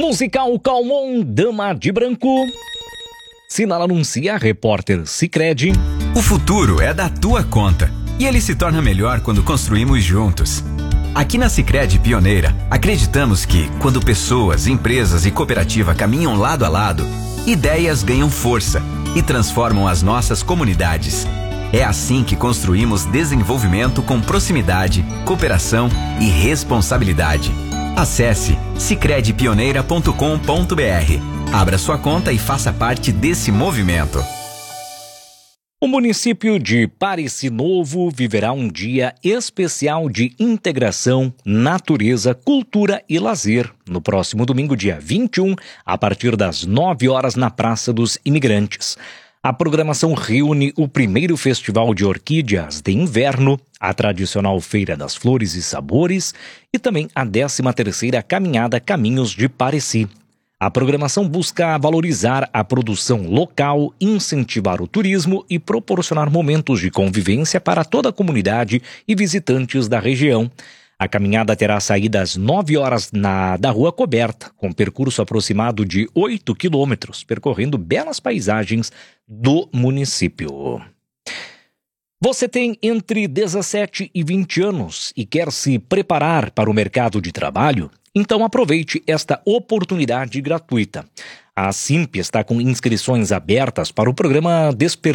Musical Calmon, Dama de Branco. Sinal anuncia, repórter Sicredi. O futuro é da tua conta e ele se torna melhor quando construímos juntos. Aqui na Sicredi Pioneira, acreditamos que, quando pessoas, empresas e cooperativa caminham lado a lado, ideias ganham força e transformam as nossas comunidades. É assim que construímos desenvolvimento com proximidade, cooperação e responsabilidade. Acesse sicredipioneira.com.br. Abra sua conta e faça parte desse movimento. O município de Pareci Novo viverá um dia especial de integração, natureza, cultura e lazer no próximo domingo, dia 21, a partir das 9 horas na Praça dos Imigrantes. A programação reúne o primeiro Festival de Orquídeas de Inverno, a tradicional Feira das Flores e Sabores e também a 13ª Caminhada Caminhos de Pareci. A programação busca valorizar a produção local, incentivar o turismo e proporcionar momentos de convivência para toda a comunidade e visitantes da região. A caminhada terá saída às 9 horas da Rua Coberta, com percurso aproximado de 8 quilômetros, percorrendo belas paisagens do município. Você tem entre 17 e 20 anos e quer se preparar para o mercado de trabalho? Então aproveite esta oportunidade gratuita. A Simp está com inscrições abertas para o programa Despertar